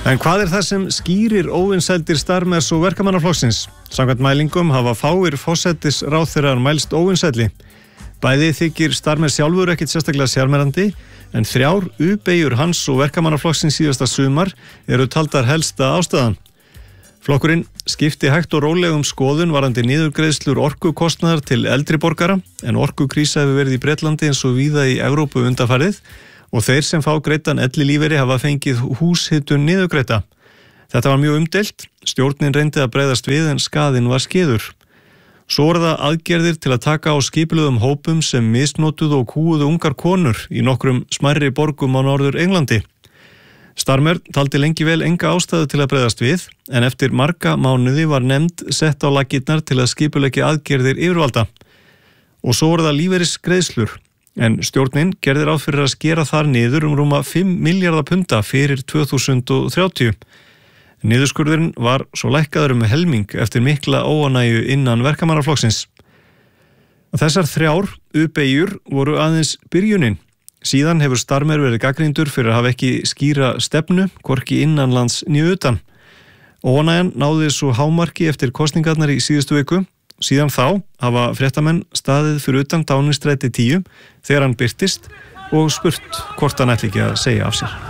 En hvað það sem skýrir óvinsældir Starmers og verkamannaflokksins? Samkvæmt mælingum hafa fáir forsætisráðherrar mælst óvinsælli. Bæði þykir Starmer sjálfur ekkert sérstaklega sjarmerandi, en 3 U-beygjur hans og verkamannaflokksins síðasta sumar eru taldar helsta ástæðan. Flokkurinn skipti hægt og rólegum skoðun varðandi niðurgreiðslur orkukostnaðar til eldri borgara, en orkukrísa hefur verið í Bretlandi eins og víða í Evrópu undanfarið, og þeir sem fá greiddan ellilífeyri hafa fengið húshitun niðurgreidda. Þetta var mjög umdeilt, stjórnin reyndi að bregðast við en skaðinn var skeður. Svo voru það aðgerðir til að taka á skipulögðum hópum sem misnotuðu og kúguðu ungar konur í nokkrum smærri borgum á Norður Englandi. Starmer taldi lengi vel enga ástæðu til að bregðast við, en eftir marga mánuði var nefnd sett á laggirnar til að skipuleggja aðgerðir yfirvalda. Og svo voru það lífeyrisgreiðslur, en stjórnin gerði ráð fyrir að skera þar niður rúma 5 milljarða punda fyrir 2030. Niðurskurðurinn var svo lækkaður helming eftir mikla óánægju innan verkamannaflokksins. Þessar 3 U-beygjur voru aðeins byrjunin. Síðan hefur Starmer verið gagnrýndur fyrir að hafa ekki skýra stefnu, hvorki innanlands né utan. Óánægjan náði svo hámarki eftir kosningarnar í síðustu viku. Síðan þá hafa fréttamenn staðið fyrir utan Downing-stræti 10 þegar hann birtist og spurt hvort hann ætli ekki að segja af sér.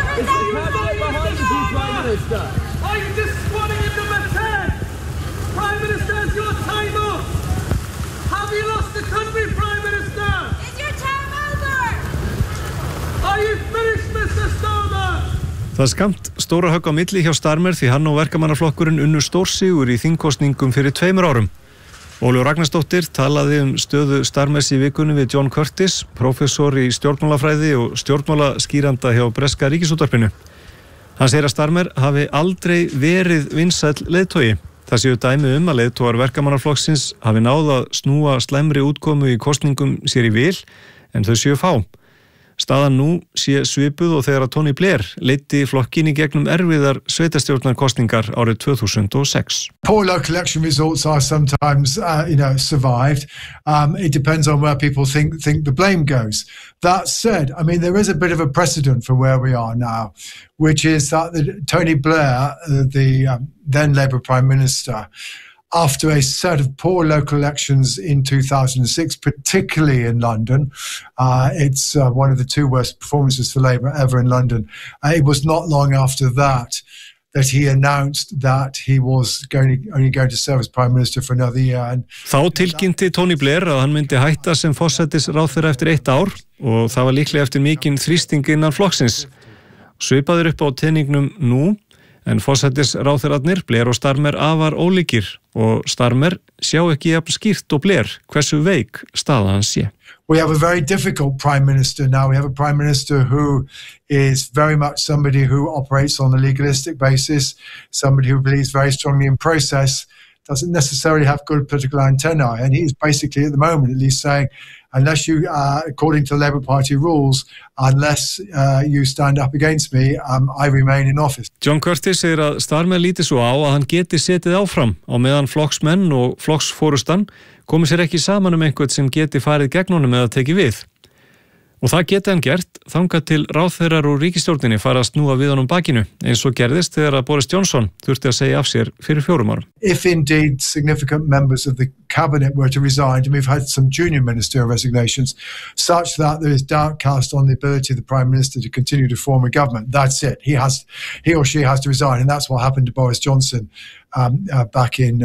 Það skamt stóra högg á milli hjá Starmer því hann og verkamannaflokkurinn unnu stórsigur í þingkosningum fyrir 2 árum. Ólöf Ragnarsdóttir talaði stöðu Starmers í vikunni við John Curtis, prófessor í stjórnmálafræði og stjórnmálaskýranda hjá breska ríkisútvarpinu. Hann segir að Starmer hafi aldrei verið vinsæll leiðtogi. Það séu dæmi að leiðtogar verkamannaflokksins hafi náð að snúa slæmri útkomu í kosningum sér í vil, en þau séu fá. Staðan nú sé svipuð og þegar að Tony Blair leiddi flokkin í gegnum erfiðar sveitarstjórnarkosningar árið 2006. Poor local election results are sometimes, survived. It depends on where people think the blame goes. That said, I mean, there is a bit of a precedent for where we are now, which is that Tony Blair, the then Labour Prime Minister, after a set of poor local elections in 2006, particularly in London, it's one of the 2 worst performances for Labour ever in London. It was not long after that he announced that he was only going to serve as Prime Minister for another year. Þá tilkynnti Tony Blair að hann myndi hætta sem forsætisráðherra eftir 1 ár og það var líklega eftir mikinn þrýsting innan flokksins. Svipaður upp á teningnum nú, en forsætisráðherrarnir Blair og Starmer afar ólíkir og Starmer sjá ekki jafn skýrt og Blair hversu veik staða hans sé. We have a very difficult Prime Minister now. We have a Prime Minister who is very much somebody who operates on a legalistic basis, somebody who believes very strongly in process, doesn't necessarily have good political antennae, and he's basically at the moment at least saying, unless you, according to the Labour Party rules, unless you stand up against me, I remain in office. John Curtis segir að Starmer líti svo á að hann geti setið áfram á meðan flokksmenn og flokksforustan komi sér ekki saman einhvern sem geti farið gegn honum eða tekið við. Og það geti hann gert þangað til ráðherrar og ríkisstjórninni fara að snúa við honum bakinu, eins og gerðist þegar að Boris Johnson þurfti að segja af sér fyrir 4 árum. If indeed significant members of the cabinet were to resign, and we've had some junior ministerial resignations, such that there is doubt cast on the ability of the Prime Minister to continue to form a government, that's it. He or she has to resign, and that's what happened to Boris Johnson back in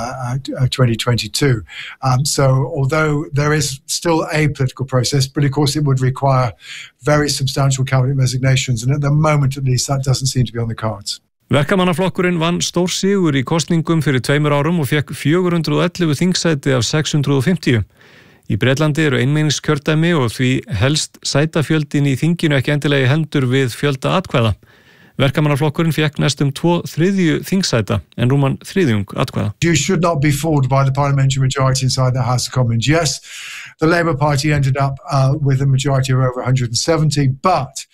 2022. So although there is still a political process, but of course it would require very substantial cabinet resignations, and at the moment at least that doesn't seem to be on the cards. Verkamannaflokkurinn vann stór sigur í kosningum fyrir 2 árum og fekk 411 þingsæti af 650. Í Bretlandi eru einmenningskjördæmi og því helst sætafjöldin í þinginu ekki endilega í hendur við fjölda atkvæða. Verkamannaflokkurinn fekk næstum 2/3 þingsæta en rúman 1/3 atkvæða. You should not be fooled by the parliamentary majority inside the House of Commons. Yes, the Labour Party ended up with a majority of over 170, but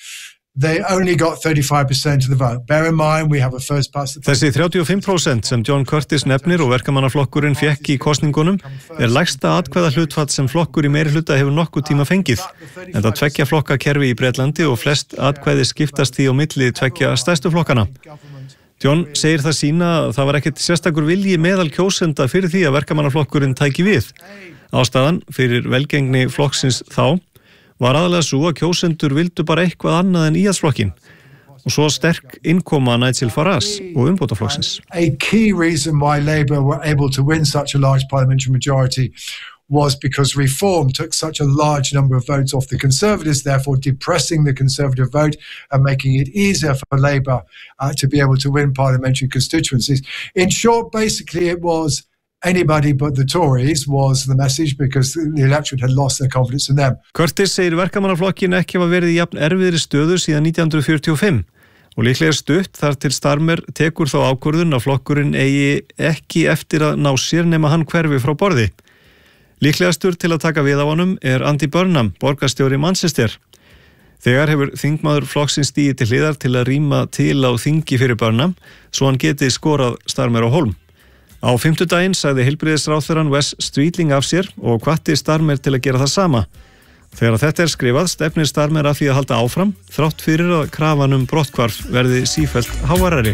they only got 35% of the vote. Bear in mind, we have a first past the... Þessi 35% sem John Curtis nefnir og verkamannaflokkurinn fékk í kosningunum lægsta atkvæða hlutfall sem flokkur í meirihluta hefur nokkuð tíma fengið. En það tveggja flokka kerfi í Bretlandi og flest atkvæði skiptast því á milli tveggja stærstu flokkana. John segir það sína að það var ekkert sérstakur vilji meðal kjósenda fyrir því að verkamannaflokkurinn tæki við. Ástæðan fyrir velgengni flokksins þá var aðalega svo að kjósendur vildu bara eitthvað annað en íhaldsflokkin og svo sterk innkoma Nigel Farage og umbótaflokksins. A key reason why Labour were able to win such a large parliamentary majority was because Reform took such a large number of votes off the Conservatives, therefore depressing the Conservative vote and making it easier for Labour to be able to win parliamentary constituencies. In short, basically it was anybody but the Tories was the message because the electorate had lost their confidence in them. Curtis segir verkamannaflokkin ekki hafa verið í jafn erfiðri stöðu síðan 1945 og líklega stutt þar til Starmer tekur þá ákvörðun að flokkurinn eigi ekki eftir að ná sér nema hann hverfi frá borði. Líklegastur til að taka við á honum Andy Burnham, borgarstjóri Manchester. Þegar hefur þingmaður flokksins stigið til hliðar til að rýma til á þingi fyrir Burnham svo hann geti skorað Starmer á hólm. Á fimmtudaginn sagði heilbrigðisráðherrann Wes Streetling af sér og hvatti Starmer til að gera það sama. Þegar þetta skrifað stefnir Starmer að því að halda áfram þrátt fyrir að krafan brotthvarf verði sífellt háværari.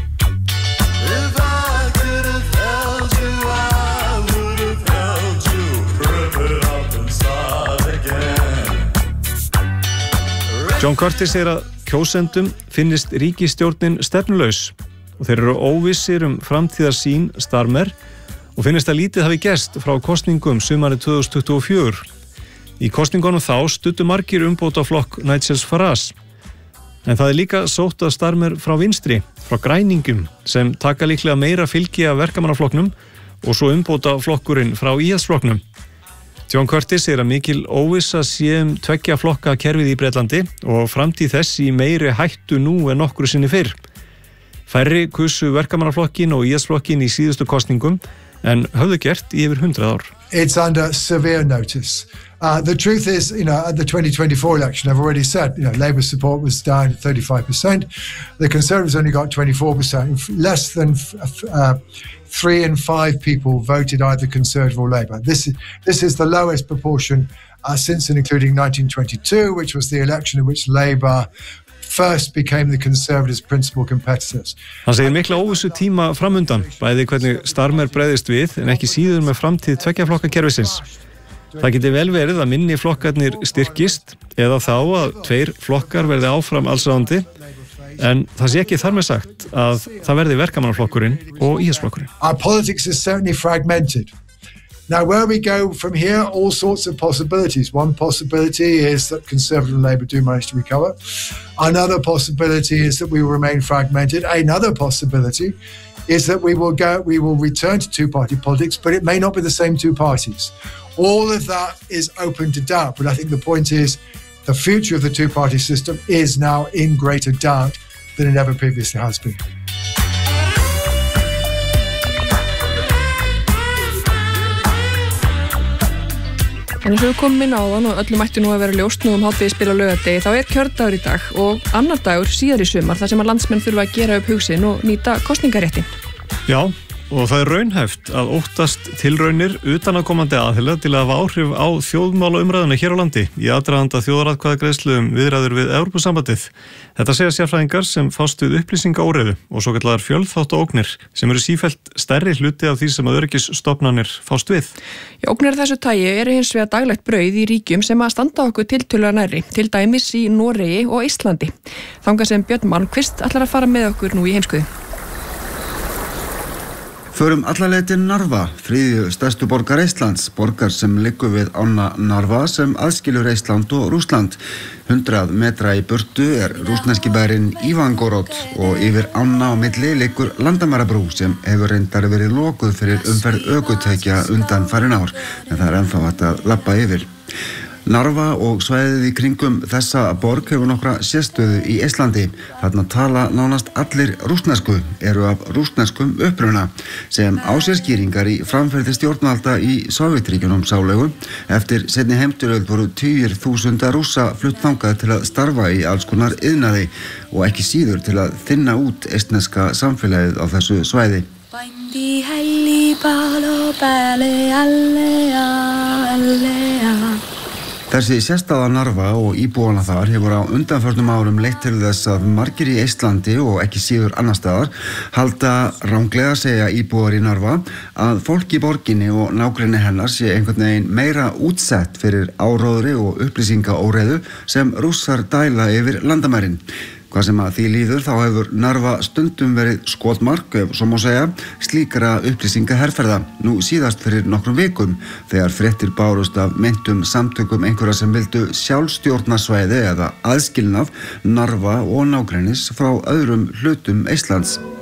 John Curtis segir að kjósendum finnist ríkisstjórnin stefnulaus og þeir eru óvissir framtíðarsýn Starmer og finnst að lítið hafi gerst frá kosningum sumarið 2024. Í kosningunum þá studdu margir umbótaflokk Nigel Farage. En það líka sótt að Starmer frá vinstri, frá græningum sem taka líklega meira fylgi af verkamannaflokknum og svo umbótaflokkurinn frá íhaldsflokknum. John Curtis segir að mikil óvissa sé tveggja flokka kerfið í Bretlandi og framtíð þess í meiri hættu nú en nokkru sinni fyrr. Færri kusu verkamannaflokkin og íhaldsflokkin í síðustu kosningum en höfðu gert í yfir 100 ár. It's under severe notice. The truth is, at the 2024 election, I've already said, Labour support was down to 35%. The Conservatives only got 24%. Less than 3 in 5 people voted either Conservative or Labour. This is the lowest proportion since and including 1922, which was the election in which Labour first became the Conservatives' principal competitors. Hann segir mikla óvissu tíma framundan, bæði hvernig Starmer bregðist við en ekki síður með framtíð tveggja flokkakerfisins. Það geti vel verið að minni flokkarnir styrkist eða þá að 2 flokkar verði áfram allsráðandi en það sé ekki þar með sagt að það verði verkamannaflokkurinn og íhaldsflokkurinn. Our politics is certainly fragmented. Now, where we go from here, all sorts of possibilities. One possibility is that Conservative and Labour do manage to recover. Another possibility is that we will remain fragmented. Another possibility is that we will return to two-party politics, but it may not be the same two parties. All of that is open to doubt, but I think the point is the future of the two-party system is now in greater doubt than it ever previously has been. En eins og við komum inn á þann og öllum ætti nú að vera ljóst nú hádegisbil á laugardegi, þá kjördagur í dag og annar dagur síðar í sumar þar sem að landsmenn þurfa að gera upp hug sinn og nýta kosningaréttin. Já, og það raunhæft að óttast tilraunir utanaðkomandi aðila til að hafa áhrif á þjóðmálaumræðuna hér á landi í aðdraganda þjóðaratkvæðagreiðslu viðræður við Evrópusambandið. Þetta segja sérfræðingar sem fást við upplýsingaóreiðu og svokallaðar fjölþáttaógnir sem eru sífellt stærri hluti af því sem að öryggisstofnanir fást við. Já, ógnir þessu tagi eru hins vegar daglegt brauð í ríkjum sem að standa okkur tiltölulega nærri, til dæmis í Noregi og Íslandi. Þangað sem Björn Malmquist ætlar að fara með okkur nú í heimskuðu. Förum alla leið til Narva, þriðju stærstu borgar Eistlands, borgar sem liggur við ána Narva sem aðskilur Eistland og Rússland. 100 metra í burtu rússneski bærinn Ivangorod og yfir ána á milli liggur landamærabrú sem hefur reyndar verið lokuð fyrir umferð ökutækja undanfarin ár, en það ennþá hægt að labba yfir. Narva og svæðið í kringum þessa borg hefur nokkra sérstöðu í Eistlandi. Þarna tala nánast allir rússnesku, eru af rússneskum uppruna, sem á sér skýringar í framferði stjórnvalda í Sovétríkjunum sálegu. Eftir seinni heimstyrjöld voru tugir þúsunda Rússa flutt þangað til að starfa í alls konar iðnaði og ekki síður til að þynna út eistneska samfélagið á þessu svæði. Þessi sérstæða Narva og íbúana þar hefur á undanförnum árum leitt til þess að margir í Eistlandi og ekki síður annar staðar halda ranglega, segja íbúar í Narva, að fólk í borginni og nágrenni hennar sé einhvern veginn meira útsett fyrir áróðri og upplýsingaóreiðu sem Rússar dæla yfir landamærin. Hvað sem að því líður þá hefur Narva stundum verið skotmark, ef svo má segja, slíkra upplýsingaherferða. Nú síðast fyrir nokkrum vikum þegar fréttir bárust af meintum samtökum einhverja sem vildu sjálfstjórnarsvæði eða aðskilnað Narva og nágrennis frá öðrum hlutum Eistlands.